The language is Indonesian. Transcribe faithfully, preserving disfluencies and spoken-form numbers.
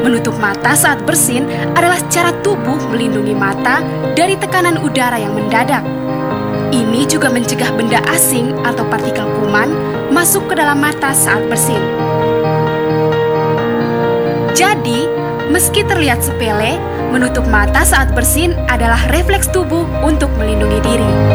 Menutup mata saat bersin adalah cara tubuh melindungi mata dari tekanan udara yang mendadak. Ini juga mencegah benda asing atau partikel kuman masuk ke dalam mata saat bersin. Jadi, meski terlihat sepele, menutup mata saat bersin adalah refleks tubuh untuk melindungi diri.